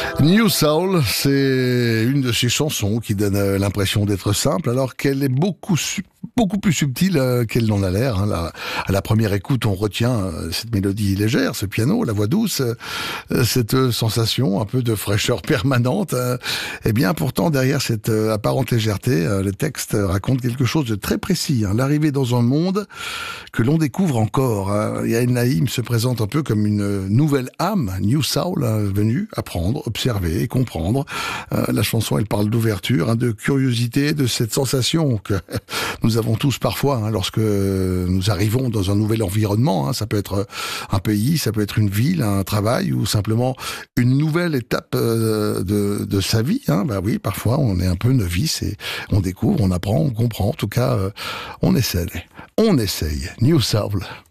New Soul, c'est une de ces chansons qui donne l'impression d'être simple, alors qu'elle est beaucoup plus subtile qu'elle n'en a l'air. À la première écoute, on retient cette mélodie légère, ce piano, la voix douce, cette sensation un peu de fraîcheur permanente. Eh bien, pourtant, derrière cette apparente légèreté, le texte raconte quelque chose de très précis. L'arrivée dans un monde que l'on découvre encore. Yael Naïm se présente un peu comme une nouvelle âme, New Soul, venue apprendre, observer et comprendre. La chanson, elle parle d'ouverture, de curiosité, de cette sensation que nous avons tous parfois lorsque nous arrivons dans un nouvel environnement. Ça peut être un pays, ça peut être une ville, un travail ou simplement une nouvelle étape de sa vie. Bah oui, parfois on est un peu novice et on découvre, on apprend, on comprend. En tout cas, on essaye. New Soul.